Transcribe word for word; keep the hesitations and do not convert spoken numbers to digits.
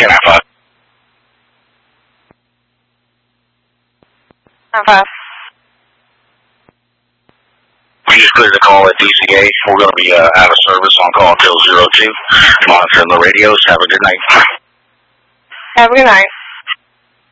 nine five. nine five. We just cleared the call at D C A. We're going to be uh, out of service on call until zero two. Monitoring the radios. Have a good night. Have a good night.